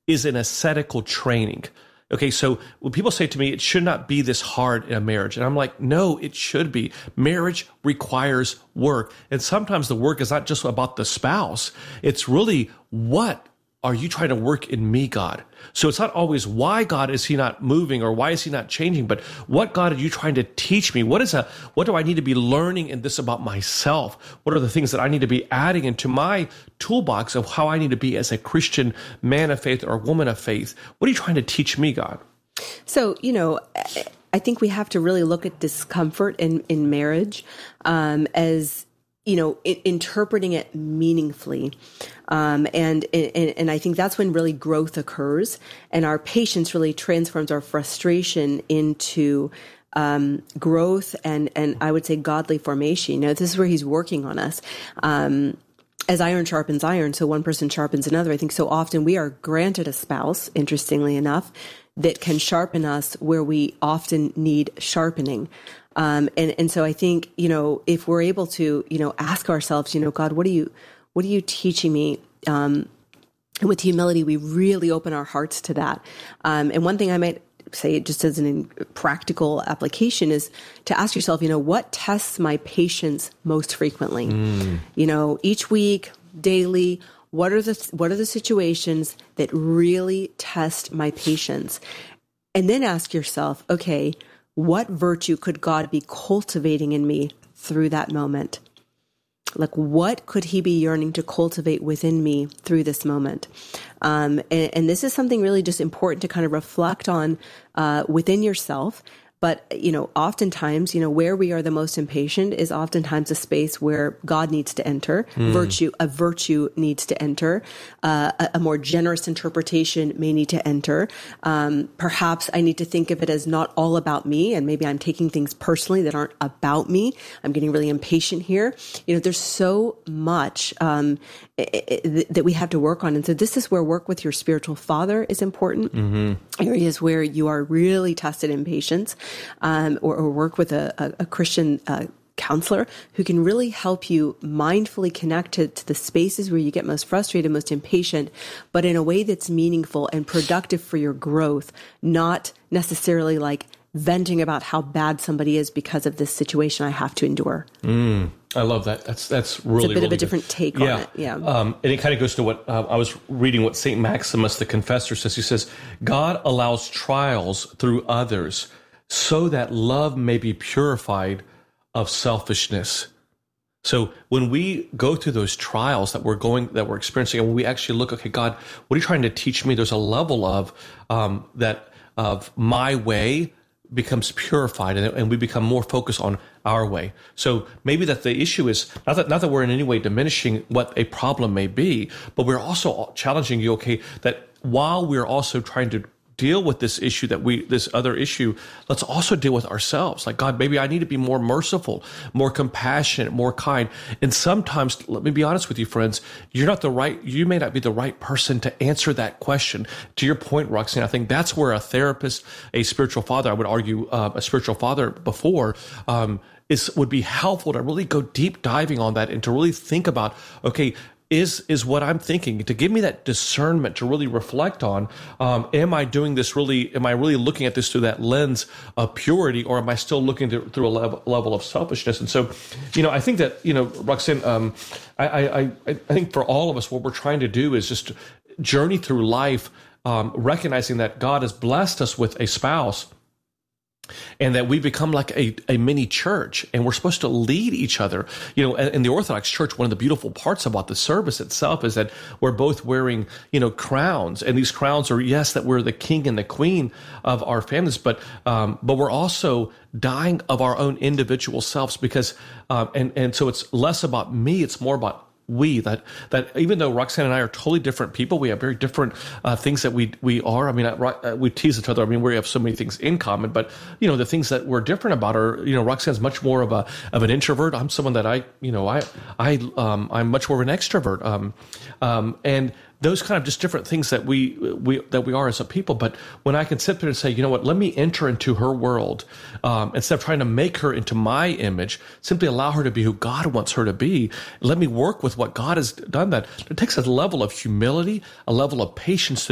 is an ascetical training. Okay, so when people say to me, it should not be this hard in a marriage, and I'm like, no, it should be. Marriage requires work. And sometimes the work is not just about the spouse. It's really, what are you trying to work in me, God? So it's not always why, God, is he not moving, or why is he not changing, but what, God, are you trying to teach me? What do I need to be learning in this about myself? What are the things that I need to be adding into my toolbox of how I need to be as a Christian man of faith or woman of faith? What are you trying to teach me, God? So, I think we have to really look at discomfort in marriage as, interpreting it meaningfully. And I think that's when really growth occurs, and our patience really transforms our frustration into growth and I would say godly formation. This is where he's working on us. As iron sharpens iron, so one person sharpens another. I think so often we are granted a spouse, interestingly enough, that can sharpen us where we often need sharpening. And so I think, if we're able to, ask ourselves, God, what are you teaching me? And with humility, we really open our hearts to that. And one thing I might say, just as an practical application, is to ask yourself, what tests my patience most frequently? Each week, daily, what are the situations that really test my patience? And then ask yourself, okay, what virtue could God be cultivating in me through that moment? Like, what could he be yearning to cultivate within me through this moment? And this is something really just important to kind of reflect on within yourself. But, oftentimes, where we are the most impatient is oftentimes a space where God needs to enter, a virtue needs to enter, a more generous interpretation may need to enter. Perhaps I need to think of it as not all about me, and maybe I'm taking things personally that aren't about me. I'm getting really impatient here. There's so much that we have to work on. And so this is where work with your spiritual father is important. Areas where you are really tested in patience. Or work with a Christian counselor who can really help you mindfully connect to the spaces where you get most frustrated, most impatient, but in a way that's meaningful and productive for your growth, not necessarily like venting about how bad somebody is because of this situation I have to endure. I love that. That's really, it's a bit really of a different take on it. Yeah. And it kind of goes to what I was reading, what St. Maximus the Confessor says. He says, God allows trials through others so that love may be purified of selfishness. So when we go through those trials that we're experiencing, and when we actually look, okay, God, what are you trying to teach me? There's a level of my way becomes purified, and we become more focused on our way. So maybe that the issue is not that we're in any way diminishing what a problem may be, but we're also challenging you, okay, that while we're also trying to deal with this issue this other issue, let's also deal with ourselves. Like, God, maybe I need to be more merciful, more compassionate, more kind. And sometimes, let me be honest with you, friends, you may not be the right person to answer that question. To your point, Roxanne, I think that's where a therapist, a spiritual father, I would argue, a spiritual father before, would be helpful to really go deep diving on that and to really think about, okay, is what I'm thinking, to give me that discernment to really reflect on, am I really looking at this through that lens of purity, or am I still looking through a level of selfishness? And so, I think that, Roxanne, I think for all of us, what we're trying to do is just journey through life, recognizing that God has blessed us with a spouse, and that we become like a mini church, and we're supposed to lead each other. In the Orthodox Church, one of the beautiful parts about the service itself is that we're both wearing, crowns, and these crowns are, yes, that we're the king and the queen of our families, but we're also dying of our own individual selves, because and so it's less about me, it's more about that even though Roxanne and I are totally different people, we have very different things that we are. I mean, we tease each other. I mean, we have so many things in common, but the things that we're different about are, Roxanne's much more of an introvert. I'm someone that I'm much more of an extrovert. And those kind of just different things that we are as a people. But when I can sit there and say, let me enter into her world, instead of trying to make her into my image, simply allow her to be who God wants her to be. Let me work with what God has done. That it takes a level of humility, a level of patience to